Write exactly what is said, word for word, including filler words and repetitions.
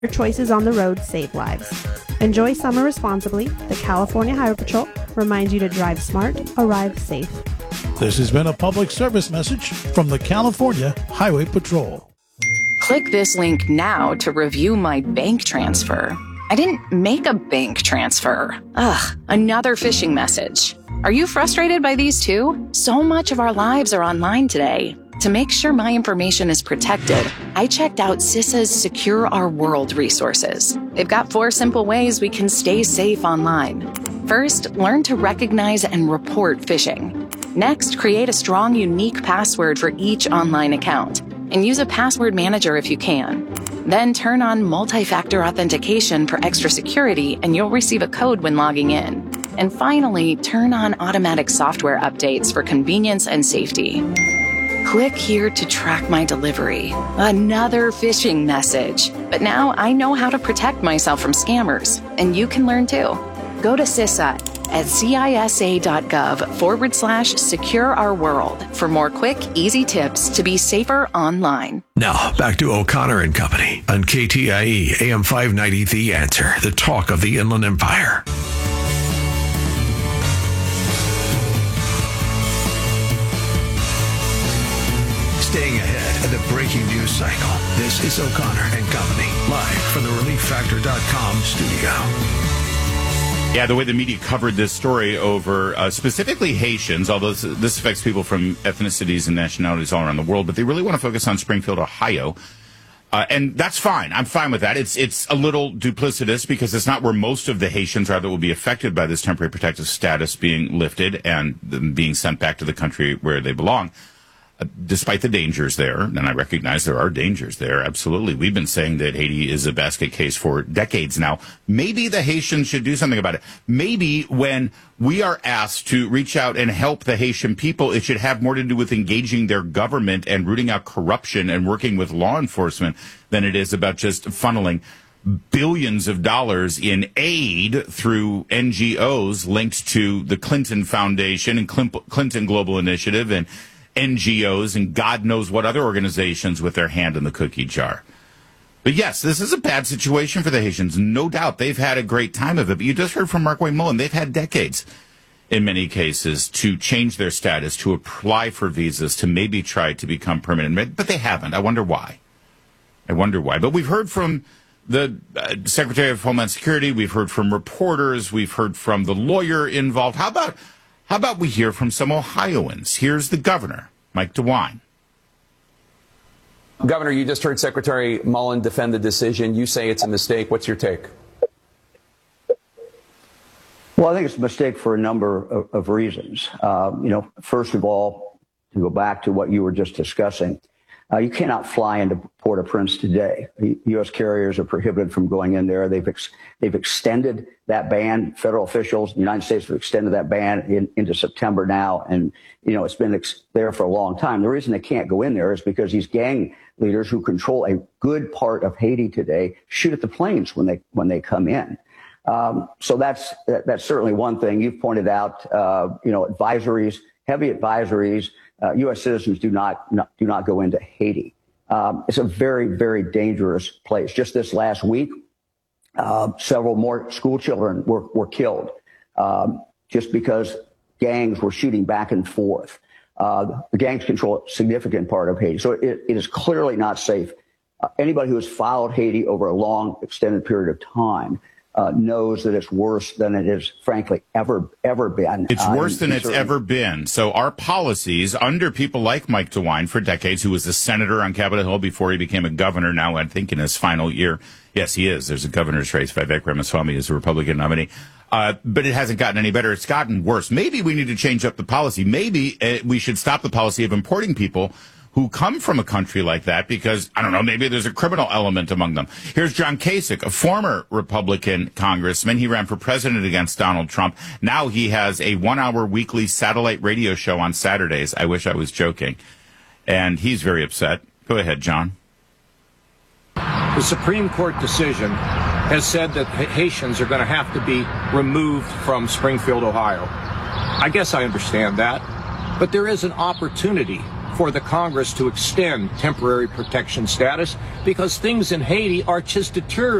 Your choices on the road save lives. Enjoy summer responsibly. The California Highway Patrol reminds you to drive smart, arrive safe. This has been a public service message from the California Highway Patrol. Click this link now to review my bank transfer. I didn't make a bank transfer. Ugh, another phishing message. Are you frustrated by these too? So much of our lives are online today. To make sure my information is protected, I checked out CISA's Secure Our World resources. They've got four simple ways we can stay safe online. First, learn to recognize and report phishing. Next, create a strong, unique password for each online account, and use a password manager if you can. Then turn on multi-factor authentication for extra security, and you'll receive a code when logging in. And finally, turn on automatic software updates for convenience and safety. Click here to track my delivery. Another phishing message. But now I know how to protect myself from scammers, and you can learn too. Go to CISA at cisa.gov forward slash secure our world for more quick, easy tips to be safer online. Now, back to O'Connor and Company on K T I E A M five ninety The Answer, the talk of the Inland Empire. Staying ahead of the breaking news cycle, this is O'Connor and Company, live from the relief factor dot com studio. Yeah, the way the media covered this story over uh, specifically Haitians, although this, this affects people from ethnicities and nationalities all around the world, but they really want to focus on Springfield, Ohio. Uh, and that's fine. I'm fine with that. It's it's a little duplicitous because it's not where most of the Haitians are that will be affected by this temporary protective status being lifted and them being sent back to the country where they belong. Despite the dangers there, and I recognize there are dangers there, absolutely. We've been saying that Haiti is a basket case for decades now. Maybe the Haitians should do something about it. Maybe when we are asked to reach out and help the Haitian people, it should have more to do with engaging their government and rooting out corruption and working with law enforcement than it is about just funneling billions of dollars in aid through N G Os linked to the Clinton Foundation and Clinton Global Initiative and N G Os and God knows what other organizations with their hand in the cookie jar. But yes, this is a bad situation for the Haitians. No doubt they've had a great time of it. But you just heard from Mark Wayne Mullen. They've had decades, in many cases, to change their status, to apply for visas, to maybe try to become permanent. But they haven't. I wonder why. I wonder why. But we've heard from the uh, Secretary of Homeland Security. We've heard from reporters. We've heard from the lawyer involved. How about... How about we hear from some Ohioans? Here's the governor, Mike DeWine. Governor, you just heard Secretary Mullen defend the decision. You say it's a mistake. What's your take? Well, I think it's a mistake for a number of, of reasons. Uh, you know, first of all, to go back to what you were just discussing, uh, you cannot fly into Port-au-Prince today. U S carriers are prohibited from going in there. They've ex- they've extended that ban. Federal officials in the United States have extended that ban in, into September now, and you know it's been ex- there for a long time. The reason they can't go in there is because these gang leaders who control a good part of Haiti today shoot at the planes when they when they come in. Um, so that's that, that's certainly one thing. You've pointed out, uh, you know, advisories, heavy advisories. Uh, U S citizens do not, not do not go into Haiti. Um, it's a very, very dangerous place. Just this last week, uh, several more school children were, were killed um, just because gangs were shooting back and forth. Uh, the gangs control a significant part of Haiti. So it, it is clearly not safe. Uh, anybody who has followed Haiti over a long, extended period of time Uh, knows that it's worse than it is, frankly, ever, ever been. It's uh, worse than it's ever been. So our policies under people like Mike DeWine for decades, who was a senator on Capitol Hill before he became a governor, now I think in his final year. Yes, he is. There's a governor's race. Vivek Ramaswamy is a Republican nominee. Uh, but it hasn't gotten any better. It's gotten worse. Maybe we need to change up the policy. Maybe uh, we should stop the policy of importing people who come from a country like that because, I don't know, maybe there's a criminal element among them. Here's John Kasich, a former Republican congressman. He ran for president against Donald Trump. Now he has a one-hour weekly satellite radio show on Saturdays. I wish I was joking. And he's very upset. Go ahead, John. The Supreme Court decision has said that Haitians are going to have to be removed from Springfield, Ohio. I guess I understand that. But there is an opportunity for the Congress to extend temporary protection status because things in Haiti are just deteriorating.